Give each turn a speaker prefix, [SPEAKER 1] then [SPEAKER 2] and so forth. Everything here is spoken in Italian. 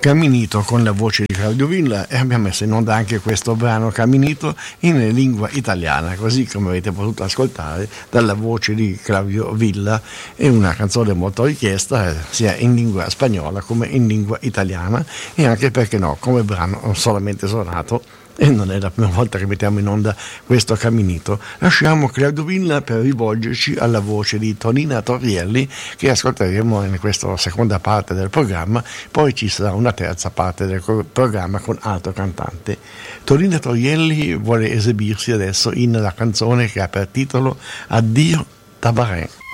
[SPEAKER 1] Caminito con la voce di Claudio Villa, e abbiamo messo in onda anche questo brano Caminito in lingua italiana, così come avete potuto ascoltare dalla voce di Claudio Villa. È una canzone molto richiesta sia in lingua spagnola come in lingua italiana, e anche, perché no, come brano solamente suonato. E non è la prima volta che mettiamo in onda questo Caminito. Lasciamo Claudio Villa per rivolgerci alla voce di Tonina Torielli, che ascolteremo in questa seconda parte del programma. Poi ci sarà una terza parte del programma con altro cantante. Tonina Torielli vuole esibirsi adesso in la canzone che ha per titolo Addio Tabaré.